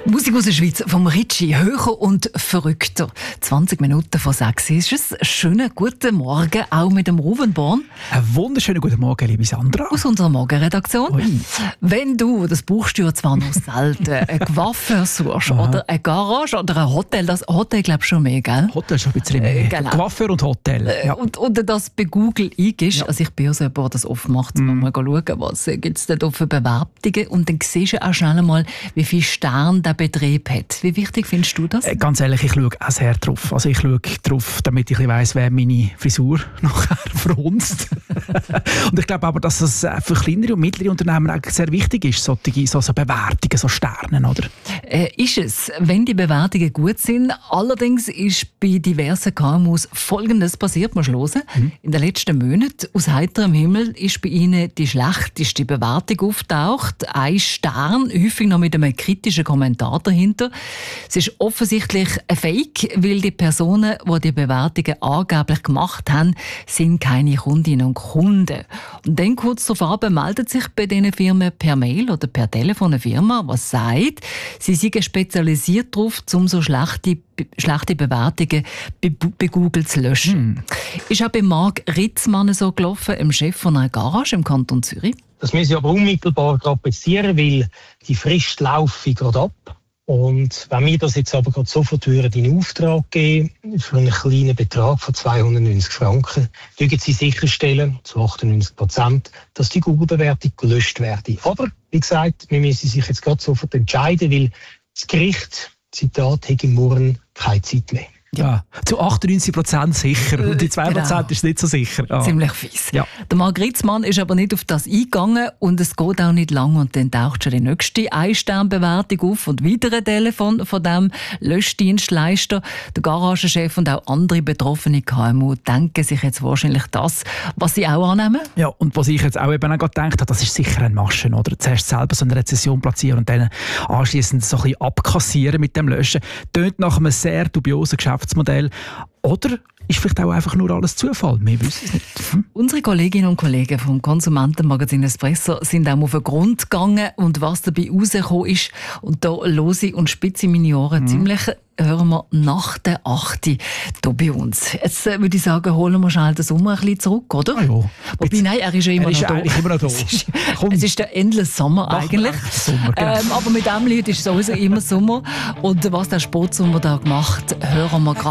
Musik aus der Schweiz vom Ritchie, höher und verrückter. 20 Minuten vor 6 ist es. Schönen guten Morgen, auch mit dem Ruven Born. Einen wunderschönen guten Morgen, liebe Sandra. Aus unserer Morgenredaktion. Ui. Wenn du, das brauchst du ja zwar noch selten, ein Coiffeur suchst oder eine Garage oder ein Hotel, das Hotel glaubst du schon mehr, gell? Hotel schon ein bisschen mehr. Genau. Coiffeur und Hotel. Ja. Und das bei Google eingibst, Ja. also ich bin ja so jemand, der das oft macht, mal schauen, was gibt es da für Bewertungen, und dann siehst du auch schnell einmal, wie viele Sterne der Betrieb hat. Wie wichtig findest du das? Ganz ehrlich, ich schaue auch sehr drauf. Also ich schaue drauf, damit ich weiss, wer meine Frisur nachher verhunzt. Und ich glaube aber, dass es für kleinere und mittlere Unternehmen auch sehr wichtig ist, so Bewertungen, so Sterne, oder? Ist es, wenn die Bewertungen gut sind. Allerdings ist bei diversen KMUs Folgendes passiert, musst du hören. In den letzten Monaten aus heiterem Himmel ist bei ihnen die schlechteste Bewertung auftaucht. 1 Stern, häufig noch mit einem kritischen Kommentar dahinter. Es ist offensichtlich ein Fake, weil die Personen, die die Bewertungen angeblich gemacht haben, sind keine Kundinnen und Kunden. Und dann kurz darauf meldet sich bei diesen Firmen per Mail oder per Telefon eine Firma, die sagt, sie seien spezialisiert darauf, um so schlechte Bewertungen bei Google zu löschen. Ist auch bei Marc Ritzmann so gelaufen, dem Chef von einer Garage im Kanton Zürich. Das müssen wir aber unmittelbar trapezieren, weil die Frist laufen gerade ab. Und wenn wir das jetzt aber gerade sofort in Auftrag geben, für einen kleinen Betrag von 290 Franken, dürfen Sie sicherstellen, zu 98%, dass die Google-Bewertung gelöscht werde. Aber, wie gesagt, wir müssen sich jetzt gerade sofort entscheiden, weil das Gericht, Zitat, hat im Morgen keine Zeit mehr. Ja, zu 98% sicher. Und die 2% genau. ist nicht so sicher. Ah. Ziemlich fies. Ja. Der Marc Ritzmann ist aber nicht auf das eingegangen und es geht auch nicht lange und dann taucht schon die nächste 1-Stern-Bewertung auf und wieder ein Telefon von dem Löschdienstleister. Der Garagenchef und auch andere betroffene KMU denken sich jetzt wahrscheinlich das, was sie auch annehmen. Ja, und was ich jetzt auch eben gedacht habe, das ist sicher ein Maschen, oder? Zuerst selber so eine Rezession platzieren und dann anschliessend so ein bisschen abkassieren mit dem Löschen. Tönt nach einem sehr dubiosen Geschäftsmodell. Oder ist vielleicht auch einfach nur alles Zufall? Wir wissen es nicht. Unsere Kolleginnen und Kollegen vom Konsumentenmagazin Espresso sind auch auf den Grund gegangen und was dabei rausgekommen ist. Und da lose und spitze meine Ohren ziemlich. Hören wir nach der 8. hier bei uns. Jetzt würde ich sagen, holen wir schnell den Sommer ein bisschen zurück, oder? Ah, ja. Wobei, nein, er ist ja immer noch da. Eigentlich immer noch da. Es ist der Endless Sommer eigentlich. Sommer, genau. Aber mit dem Lied ist es sowieso immer Sommer. Und was der Sportsommer da gemacht, hören wir gerade.